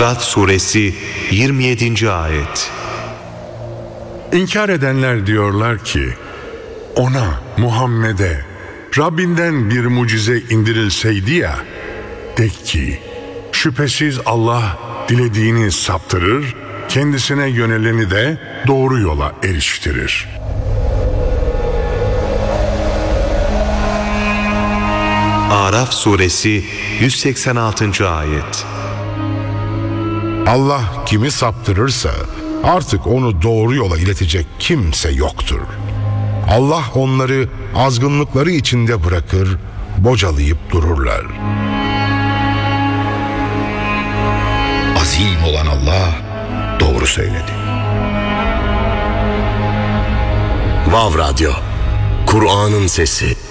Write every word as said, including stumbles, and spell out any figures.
Ra'd suresi yirmi yedinci ayet. İnkar edenler diyorlar ki, ona, Muhammed'e Rabbinden bir mucize indirilseydi ya, de ki, şüphesiz Allah dilediğini saptırır, kendisine yöneleni de doğru yola eriştirir. Araf suresi yüz seksen altıncı ayet. Allah kimi saptırırsa artık onu doğru yola iletecek kimse yoktur. Allah onları azgınlıkları içinde bırakır, bocalayıp dururlar. Azim olan Allah doğru söyledi. Vav Radyo, Kur'an'ın sesi.